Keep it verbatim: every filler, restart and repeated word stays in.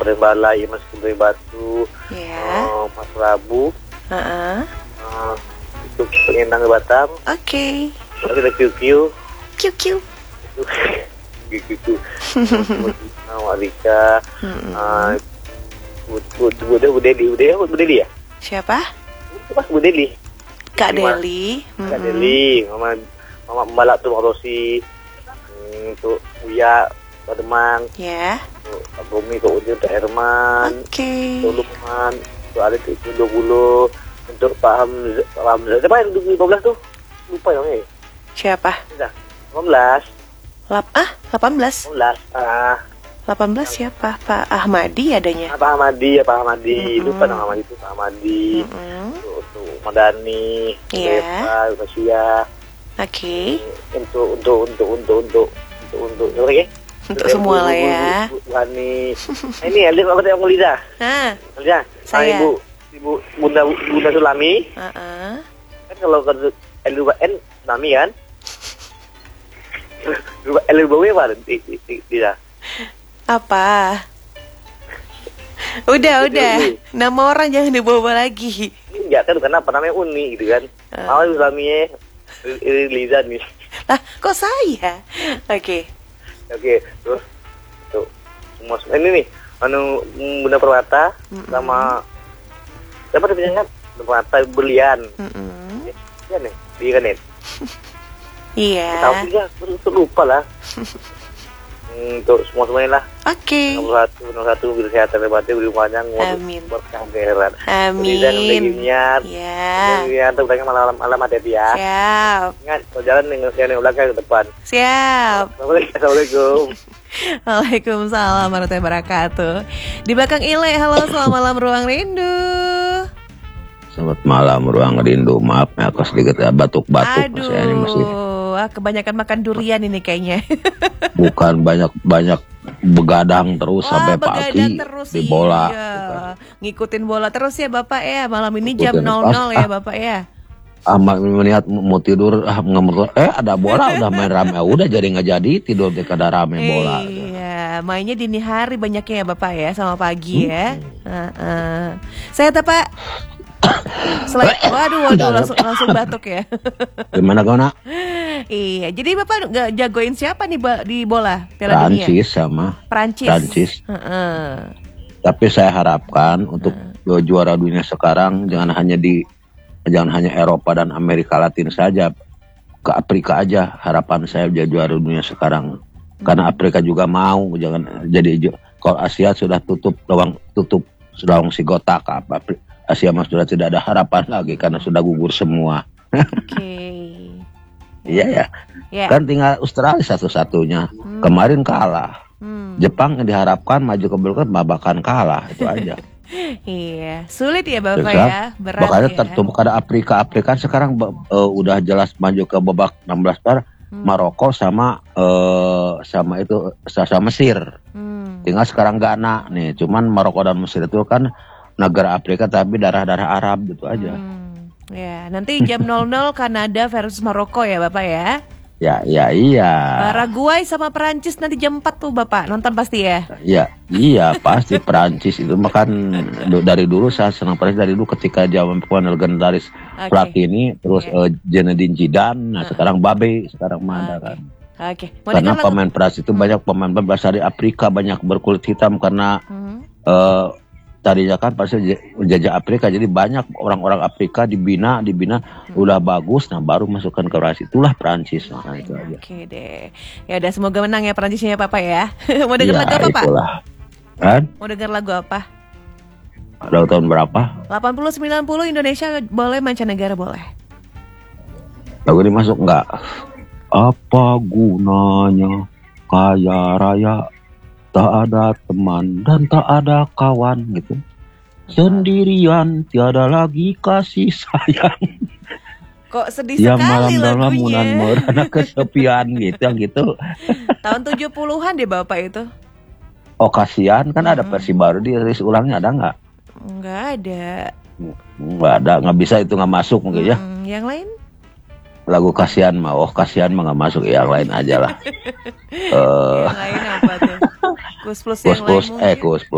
Rembala, Mas Kudai Batu, Ya. uh, Mas Rabu, Uh-uh. uh, itu pengendang ke Batam, Oke. terus ada Q Q, Q Q. gitu, Wak Rika, uh, Bude Bude Deli, Bude Bude Deli ya? Siapa? Itu Mas Bude Deli, Kak Gimana? Deli. Kak Mm-mm. Deli, Mama Mama Pembalap tuh Mak Rosi, hmm, untuk Uya, Pak Demang, Ya. untuk Pak Bumi, Pak Udin, Pak Herman, Oke. untuk Lukman, untuk Alif itu dua puluh, untuk Pak Hamzah, Pak Hamzah, siapa yang lima belas tuh? Lupa ya, ya? Siapa? Sudah, lima belas, Lap ah, delapan belas. lima belas, ah, delapan belas siapa? Pak Ahmadi adanya. Pak Ahmadi, ya Pak Ahmadi, Mm-mm. lupa nama Ahmadi itu, Pak Ahmadi, Mm-mm. untuk, untuk Madani, Iya. Eva, Ukasia, Oke. untuk, untuk, untuk, untuk, untuk, untuk, untuk, untuk, lagi? Untuk semua lah ya. Buani, ini Elif, apa tadi Om Liza? Nah, Liza, Saya. Ibu, Ibu, Bunda, Bunda Sulami, uh-uh. kan kalau ke L dua N Sulami kan? L dua W apa? Tidak. Apa? Udah, Jadi udah. Uni. Nama orang jangan dibawa lagi. Ini enggak kan kenapa namanya Uni gitu kan? Ah. Mau Sulaminya Liza nih. Lah, kok saya? Oke. Oke, terus tuh semua ini nih, anu Bunda Perwata sama siapa namanya kan? Bunda Perwata Berlian. Mm-mm. Iya nih, dia kan nih. Iya. Tahu juga, terus lupa lah. Hmm, untuk semua semuanya lah. Oke. Nomor satu, nomor satu, kesehatan hebatnya, beri panjang, Amin. berkah keheran. Amin. Dan udah ginian. Ya. Ya, untuk udah malam malam hati-hati ya. Siap. Ingat, kalau jalan dengan yang belakang ke depan. Siap. Assalamualaikum. Waalaikumsalam warahmatullahi wabarakatuh. Di belakang Ile, halo, selamat malam Ruang Rindu. Selamat malam Ruang Rindu. Maaf ya aku sedikit ya batuk-batuk. Aduh, Saya ini masih ah, kebanyakan makan durian ini kayaknya. bukan banyak-banyak begadang terus Wah, sampai begadang pagi terus, di bola. iya. Ngikutin bola terus ya Bapak ya. Malam ini Ngikutin. jam nol nol ya Ah. Bapak ya. Ah, ma- melihat mau tidur ah, ngemut, eh ada bola udah main rame udah jadi nggak jadi tidur di kada rame bola. Iya, mainnya dini hari banyaknya ya Bapak ya sama pagi ya. Heeh. Saya Pak. Selain, waduh, waduh, langsung langsung batuk ya. Gimana kau nak? Iya, jadi Bapak nggak jagoin siapa nih ba- di bola Piala Dunia? Prancis sama Prancis. Prancis. Heeh. Tapi saya harapkan untuk Hmm. juara dunia sekarang jangan hanya di jangan hanya Eropa dan Amerika Latin saja, ke Afrika aja harapan saya jadi juara dunia sekarang. Karena Afrika juga mau jangan jadi ju- kalau Asia sudah tutup lawang tutup lawang si gota ke apa Asia mas sudah tidak ada harapan lagi karena sudah gugur semua. Oke. Iya ya. Ya. Kan tinggal Australia satu-satunya. Hmm. Kemarin kalah. Hmm. Jepang yang diharapkan maju ke berikut babakan kalah itu aja. Iya, sulit ya Bapak Terus, ya, berat makanya ya. tertumpu pada Afrika. Afrika sekarang uh, udah jelas maju ke babak enam belas besar. Hmm. Maroko sama uh, sama itu sama Mesir. Hmm. Tinggal sekarang Ghana nih. Cuman Maroko dan Mesir itu kan negara Afrika tapi darah-darah Arab gitu aja. Hmm. Ya, nanti jam nol nol Kanada versus Maroko ya Bapak ya. Ya, ya iya. Paraguay sama Perancis nanti jam empat tuh Bapak, nonton pasti ya. Ya, iya pasti Perancis itu makan dari dulu saya senang Perancis dari dulu ketika zaman pemain legendaris Oke. Platini terus Oke. eh, Zinedine Zidane, nah Uh-uh. sekarang Babe sekarang mana Oke. kan. Oke. Mau Karena dengar lagu? pemain Perancis itu banyak pemain berasal dari Afrika, banyak berkulit hitam karena Hmm. eh, tadinya kan pasti jajah Afrika jadi banyak orang-orang Afrika dibina dibina udah bagus nah baru masukkan ke Perancis itulah Perancis nah itu aja. Oke deh. Ya udah semoga menang ya Perancisnya ya Papa ya. Mau dengar Ya, lagu apa Pak? itulah. Kan? Mau dengar lagu apa? Ada tahun berapa? delapan puluh sembilan puluh Indonesia boleh, mancanegara boleh. Lagu ini masuk enggak? Apa gunanya kaya raya, tak ada teman dan tak ada kawan gitu. Sendirian tiada lagi kasih sayang. Kok sedih Ya sekali malam dalam lagunya. munan merana kesepian gitu yang gitu. Tahun tujuh puluhan deh Bapak itu. Oh kasihan kan ada Mm-mm. versi baru dirilis ulangnya ada nggak? Enggak ada. Nggak ada, nggak bisa itu nggak masuk mungkin ya. Hmm, yang lain? Lagu kasihan mah, oh kasihan mah nggak masuk yang lain aja lah. Eh, Yang lain apa tuh? Kus plus yang kus plus lain eh mungkin? kus